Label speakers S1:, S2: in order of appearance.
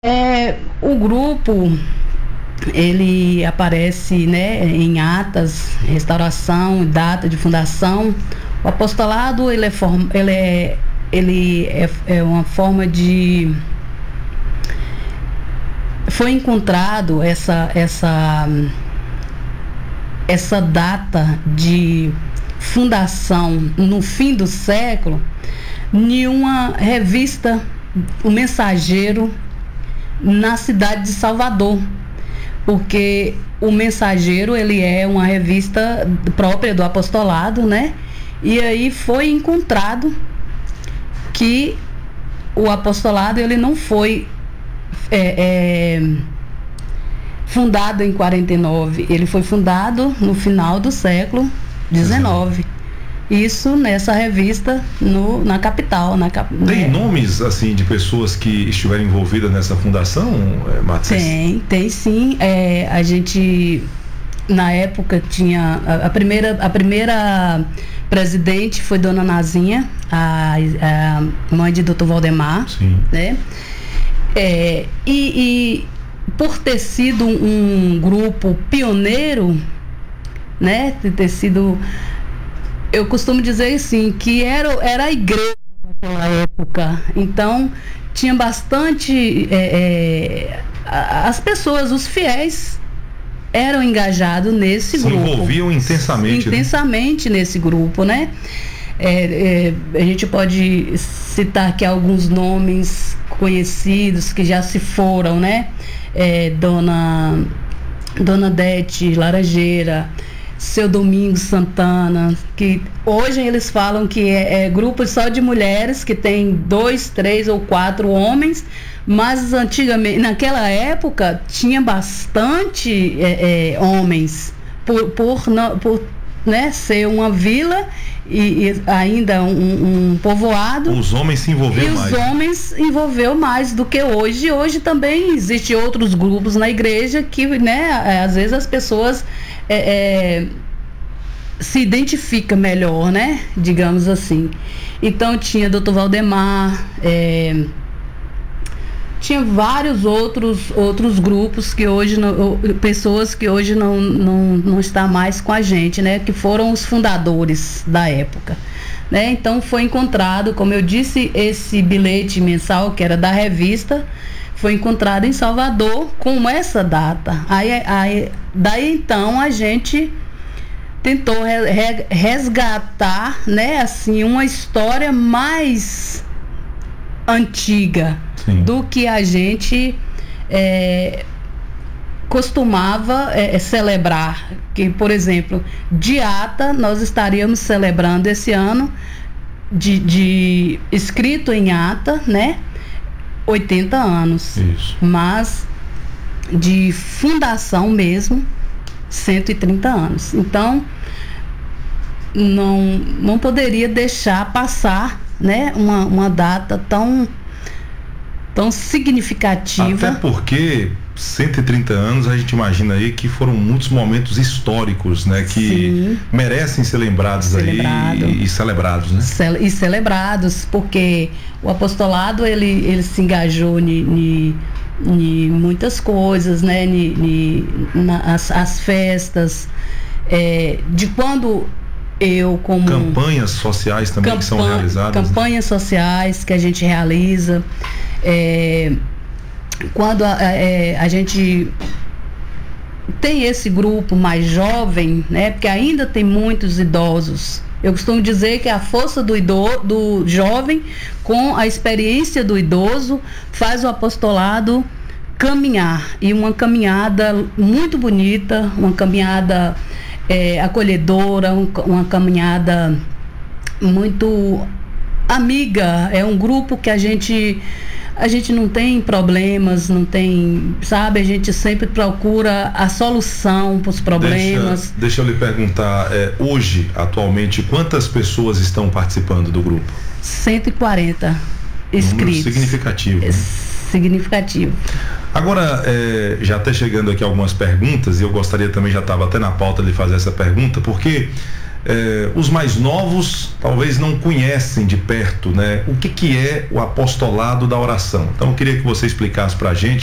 S1: O grupo, ele aparece, né, em atas, restauração, data de fundação. O apostolado, ele é uma forma de... Foi encontrado essa data de fundação no fim do século em uma revista, O Mensageiro, na cidade de Salvador, porque o Mensageiro, ele é uma revista própria do apostolado, né? E aí foi encontrado que o apostolado, ele não foi fundado em 49, ele foi fundado no final do século XIX. Isso nessa revista na capital.
S2: Tem nomes, assim, de pessoas que estiveram envolvidas nessa fundação, Marta?
S1: Tem sim. A gente, na época, tinha... A primeira presidente foi Dona Nazinha, a mãe de Dr. Valdemar.
S2: Sim.
S1: Né? E por ter sido um grupo pioneiro, né? Ter sido... Eu costumo dizer assim, que era a igreja naquela época. Então, tinha bastante... as pessoas, os fiéis, eram engajados nesse grupo.
S2: Se envolviam intensamente.
S1: Intensamente, né? Nesse grupo, né? A gente pode citar aqui alguns nomes conhecidos que já se foram, né? Dona Dete Laranjeira, Seu Domingos Santana, que hoje eles falam que é grupo só de mulheres, que tem 2, 3 ou 4 homens, mas antigamente, naquela época, tinha bastante homens, por né, ser uma vila e ainda um povoado.
S2: Os homens se envolveram mais.
S1: E os homens envolveu mais do que hoje. Hoje também existem outros grupos na igreja que, né, às vezes as pessoas se identificam melhor, né, digamos assim. Então tinha Dr. Valdemar, tinha vários outros grupos que hoje pessoas que hoje não está mais com a gente, né? Que foram os fundadores da época, né? Então foi encontrado, como eu disse, esse bilhete mensal que era da revista, foi encontrado em Salvador com essa data. Daí então a gente tentou resgatar, né? Assim, uma história mais antiga.
S2: Sim.
S1: Do que a gente costumava celebrar. Que, por exemplo, de ata, nós estaríamos celebrando esse ano, de escrito em ata, né? 80 anos.
S2: Isso.
S1: Mas de fundação mesmo, 130 anos. Então, não poderia deixar passar, né? Uma data tão significativa.
S2: Até porque 130 anos, a gente imagina aí que foram muitos momentos históricos, né? Que sim, merecem ser lembrados aí e celebrados, né?
S1: E celebrados, porque o apostolado, ele se engajou em muitas coisas, né? As festas, de quando como...
S2: Campanhas sociais também que são realizadas.
S1: Campanhas sociais que a gente realiza. Quando a gente tem esse grupo mais jovem, né? Porque ainda tem muitos idosos. Eu costumo dizer que a força do jovem com a experiência do idoso faz o apostolado caminhar. E uma caminhada muito bonita, uma caminhada acolhedora, uma caminhada muito amiga. É um grupo que a gente não tem problemas, não tem, sabe? A gente sempre procura a solução para os problemas.
S2: Deixa eu lhe perguntar, hoje, atualmente, quantas pessoas estão participando do grupo?
S1: 140 inscritos.
S2: Significativo. Né?
S1: Significativo.
S2: Agora, já até chegando aqui algumas perguntas, e eu gostaria também, já estava até na pauta de fazer essa pergunta, porque os mais novos talvez não conhecem de perto, né, o que é o apostolado da oração. Então eu queria que você explicasse para a gente